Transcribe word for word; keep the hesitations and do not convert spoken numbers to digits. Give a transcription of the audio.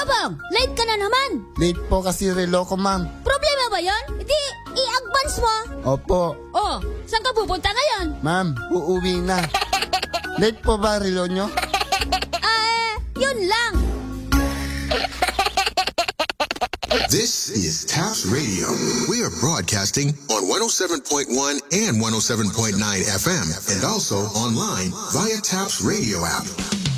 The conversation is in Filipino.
bang? Late ka na naman. Late po kasi relo ko, ma'am. Problema ba yon? Hindi, i-advance mo. Opo. Oh, saan ka pupunta ngayon? Ma'am, uuwi na. Late po ba relo nyo? Ah, yun lang. This is Taps Radio. We are broadcasting on one oh seven point one and one oh seven point nine F M and also online via Taps Radio app.